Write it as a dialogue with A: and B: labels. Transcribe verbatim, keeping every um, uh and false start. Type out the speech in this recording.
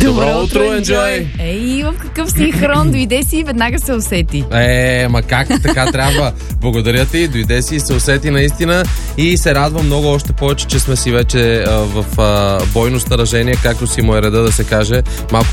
A: Добро утро, Enjoy!
B: Ей, в какъв синхрон, дойде си и веднага се усети.
A: Е, ма как така трябва? Благодаря ти, дойде си и се усети наистина и се радвам много още повече, че сме си вече а, в а, бойно стъражение, както си му е реда да се каже. Малко